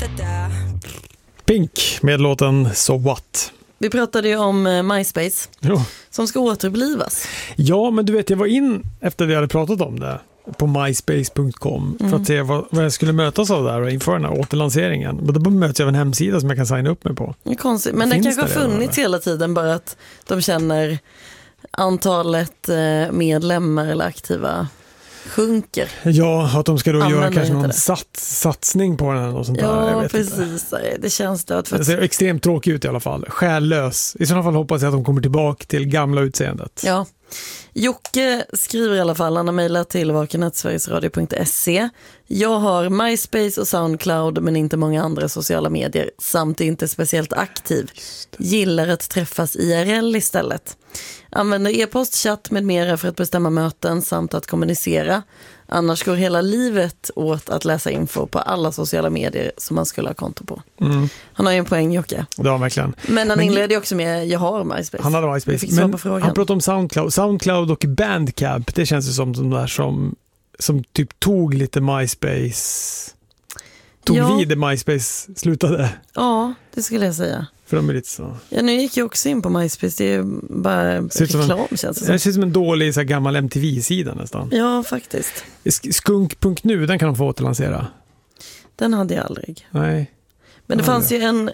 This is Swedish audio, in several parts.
Pink med låten So What. Vi pratade ju om MySpace som ska återupplivas. Ja, men du vet, jag var in efter vi hade pratat om det på myspace.com för att se vad jag skulle mötas av där och inför den här återlanseringen. Men då möts jag av en hemsida som jag kan signa upp mig på. Det är konstigt, men det kanske har funnits hela tiden, bara att de känner antalet medlemmar eller aktiva sjunker. Ja, att de ska då göra kanske någon satsning på den och sånt där. Ja, jag vet precis. Inte. Det känns det. Det ser extremt tråkigt ut i alla fall. Själlös. I sådana fall hoppas jag att de kommer tillbaka till gamla utseendet. Ja. Jocke skriver i alla fall, han har mejlat till vakenetsverigesradio.se. Jag har MySpace och Soundcloud men inte många andra sociala medier samt inte speciellt aktiv. Gillar att träffas IRL istället. Använder e-post, chatt med mera för att bestämma möten samt att kommunicera. Annars går hela livet åt att läsa info på alla sociala medier som man skulle ha konto på. Han har ju en poäng, Jocke. Ja, verkligen. Men han inledde också med jag har MySpace. Han hade MySpace. Men han pratade om Soundcloud och Bandcamp. Det känns ju som de där som typ tog lite MySpace. Vid det MySpace slutade. Ja, det skulle jag säga. För de är lite så. Ja, nu gick jag också in på MySpace. Det är ju bara reklam, känns det som. Det känns som en dålig så här, gammal MTV-sida nästan. Ja, faktiskt. Skunk.nu, den kan de få återlansera. Den hade jag aldrig. Nej. Men det fanns ju en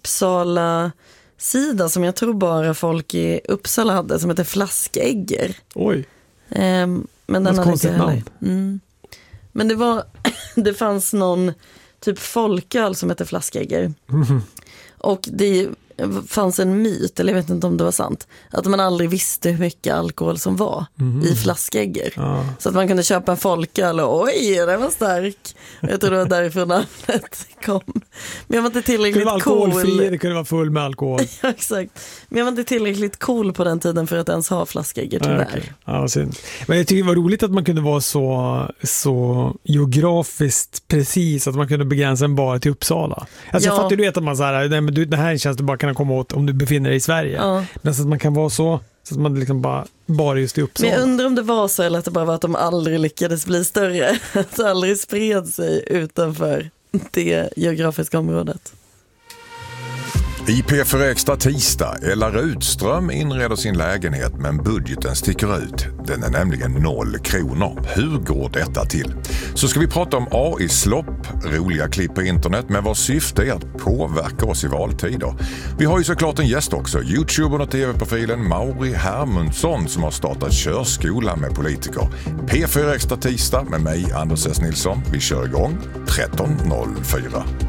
Uppsala-sida som jag tror bara folk i Uppsala hade, som heter Flaskägger. Oj. Men den hade inte heller. Men det fanns någon typ folköl som heter Flaskägger. Och det fanns en myt, eller jag vet inte om det var sant, att man aldrig visste hur mycket alkohol som var i flaskägger. Så att man kunde köpa en folköl och oj, den var stark. Jag tror det var därifrån namnet kom. Men jag var inte tillräckligt cool. Det kunde vara full med alkohol. Ja, exakt. Men jag var inte tillräckligt cool på den tiden för att ens ha flaskägger, tyvärr. Okay. Ja, synd. Men jag tycker det var roligt att man kunde vara så geografiskt precis att man kunde begränsa en bara till Uppsala. Alltså jag fattar ju att man så här, nej, men det här känns det bara kan komma åt om du befinner dig i Sverige. Men så att man kan vara så att man liksom bara just i Uppsala. Men jag undrar om det var så eller att det bara var att de aldrig lyckades bli större. Att det aldrig spred sig utanför det geografiska området. I P4 Extra tisdag, Ella Rutström inreder sin lägenhet men budgeten sticker ut. Den är nämligen 0 kronor. Hur går detta till? Så ska vi prata om AI-slopp, roliga klipp på internet med vars syfte är att påverka oss i valtider. Vi har ju såklart en gäst också, YouTubern och tv-profilen Mauri Hermundsson som har startat körskola med politiker. P4 Extra tisdag med mig, Anders S. Nilsson. Vi kör igång 13.04.